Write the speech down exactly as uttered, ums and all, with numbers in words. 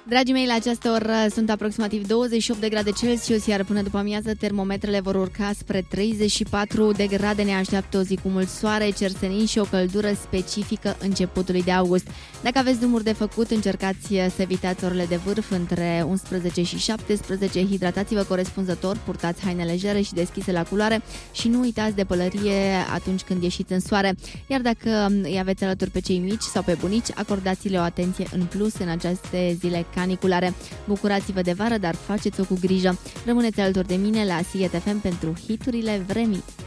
Dragii mei, la această oră sunt aproximativ douăzeci și opt de grade Celsius, iar până după amiază termometrele vor urca spre treizeci și patru de grade. Ne așteaptă o zi cu mult soare, cersenin și o căldură specifică începutului de august. Dacă aveți drumuri de făcut, încercați să evitați orele de vârf între unsprezece și șaptesprezece. Hidratați-vă corespunzător, purtați haine legere și deschise la culoare și nu uitați de pălărie atunci când ieșiți în soare. Iar dacă îi aveți alături pe cei mici sau pe bunici, acordați-le o atenție în plus în aceste zile caniculare. Bucurați-vă de vară, dar faceți-o cu grijă. Rămâneți alături de mine la Sighet F M pentru hiturile vremii.